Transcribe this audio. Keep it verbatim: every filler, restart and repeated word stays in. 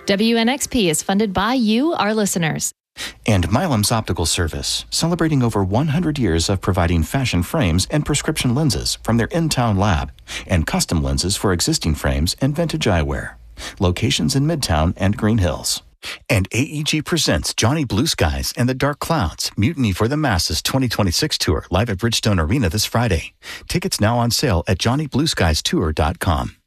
W N X P is funded by you, our listeners. And Milam's Optical Service, celebrating over one hundred years of providing fashion frames and prescription lenses from their in-town lab, and custom lenses for existing frames and vintage eyewear. Locations in Midtown and Green Hills. And A E G presents Johnny Blue Skies and the Dark Clouds, Mutiny for the Masses twenty twenty-six tour, live at Bridgestone Arena this Friday. Tickets now on sale at johnny blue skies tour dot com.